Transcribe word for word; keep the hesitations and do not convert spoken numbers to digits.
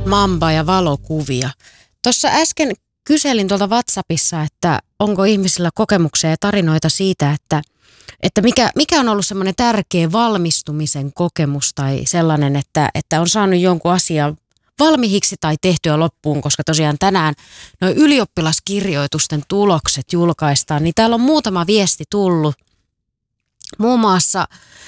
Mamba ja valokuvia. Tuossa äsken kyselin tuolta WhatsAppissa, että onko ihmisillä kokemuksia ja tarinoita siitä, että, että mikä, mikä on ollut semmoinen tärkeä valmistumisen kokemus tai sellainen, että, että on saanut jonkun asian valmiiksi tai tehtyä loppuun, koska tosiaan tänään nuo ylioppilaskirjoitusten tulokset julkaistaan, niin täällä on muutama viesti tullut. Muun muassa